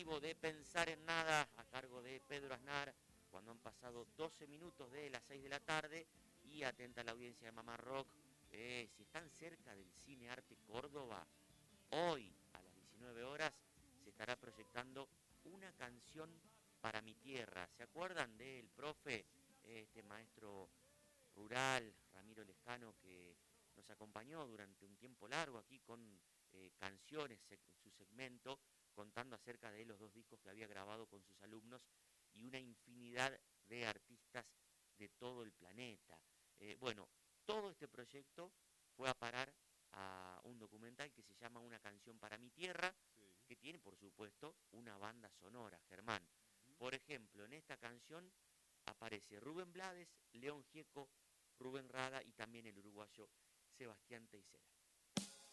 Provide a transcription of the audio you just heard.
Tiempo de pensar en nada a cargo de Pedro Aznar, cuando han pasado 12 minutos de las 6 de la tarde y atenta a la audiencia de Mamá Rock, si están cerca del Cine Arte Córdoba, hoy a las 19 horas se estará proyectando Una canción para mi tierra. ¿Se acuerdan del profe, este maestro rural, Ramiro Lescano, que nos acompañó durante un tiempo largo aquí con canciones, su segmento, contando acerca de los 2 discos que había grabado con sus alumnos y una infinidad de artistas de todo el planeta? Bueno, todo este proyecto fue a parar a un documental que se llama Una canción para mi tierra, Sí. que tiene, por supuesto, una banda sonora, Germán. Ujú. Por ejemplo, en esta canción aparece Rubén Blades, León Gieco, Rubén Rada y también el uruguayo Sebastián Teisera.